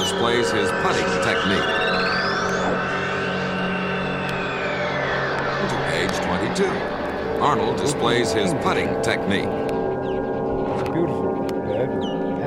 displays his putting technique. To page 22. Arnold displays his putting technique. It's beautiful.